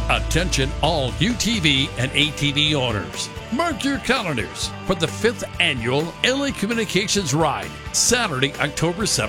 Attention all UTV and ATV owners. Mark your calendars for the 5th annual LA Communications Ride, Saturday, October 7th.